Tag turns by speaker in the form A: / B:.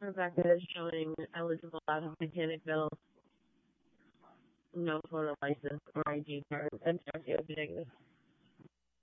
A: Rebecca is showing eligible out of mechanic bill, no photo license or ID card, and socio's negative.